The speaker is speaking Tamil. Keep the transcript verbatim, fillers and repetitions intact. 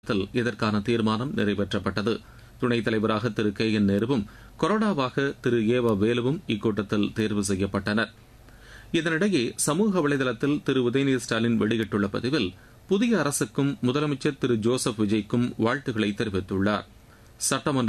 கூட்டத்தில் இதற்கான தீர்மானம் நிறைவேற்றப்பட்டது. துணைத் தலைவராக திரு கே என் நேருவும் கொறடாவாக திரு ஏவ வேலுவும் இக்கூட்டத்தில் தேர்வு செய்யப்பட்டனர். இதனிடையே சமூக வலைதளத்தில் திரு உதயநிதி ஸ்டாலின் வெளியிட்டுள்ள பதிவில் புதிய அரசுக்கும் முதலமைச்சர் திரு ஜோசப் விஜய்க்கும் வாழ்த்துக்களை தெரிவித்துள்ளார். சட்டமன்ற